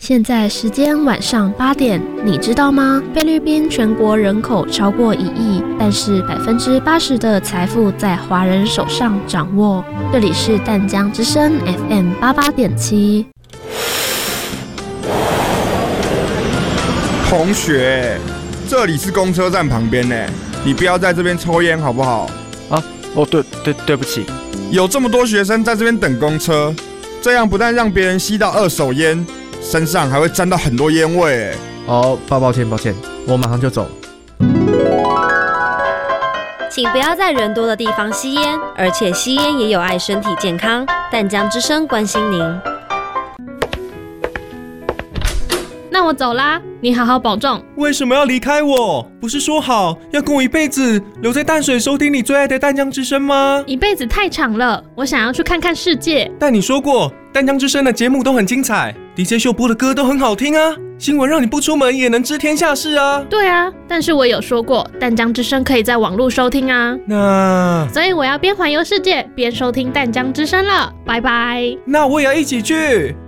现在时间晚上8点，你知道吗？菲律宾全国人口超过1亿，但是80%的财富在华人手上掌握。这里是淡江之声 FM 88.7。 同学，这里是公车站旁边呢，你不要在这边抽烟好不好？ 啊，哦，对不起。 有这么多学生在这边等公车，这样不但让别人吸到二手烟，身上还会沾到很多烟味。 哦，抱歉，我马上就走。 请不要在人多的地方吸烟，而且吸烟也有害身体健康。淡江之声关心您。 那我走啦，你好好保重。 为什么要离开我？不是说好要跟我一辈子留在淡水收听你最爱的淡江之声吗？ 一辈子太长了，我想要去看看世界。 但你说过淡江之声的节目都很精彩， DJ 秀播的歌都很好听啊，新闻让你不出门也能知天下事啊。 对啊，但是我有说过淡江之声可以在网络收听啊。所以我要边环游世界边收听淡江之声了，拜拜。 那我也要一起去。